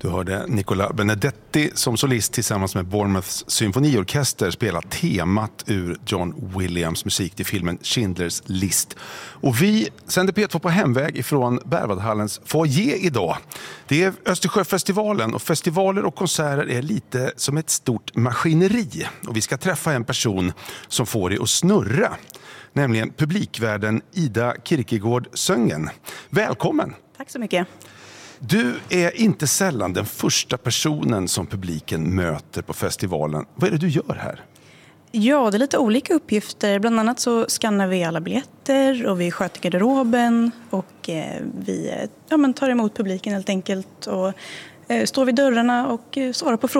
Du hörde Nicola Benedetti som solist tillsammans med Bournemouths symfoniorkester spela temat ur John Williams musik till filmen Schindler's List. Och vi sänder P2 på hemväg ifrån Berwaldhallens foyer idag. Det är Östersjöfestivalen och festivaler och konserter är lite som ett stort maskineri. Och vi ska träffa en person som får det att snurra, nämligen publikvärden Ida Kierkegaard Söngen. Välkommen! Tack så mycket. Du är inte sällan den första personen som publiken möter på festivalen. Vad är det du gör här? Ja, det är lite olika uppgifter. Bland annat så skannar vi alla biljetter och vi sköter garderoben och vi tar emot publiken helt enkelt och står vid dörrarna och svarar på frågor.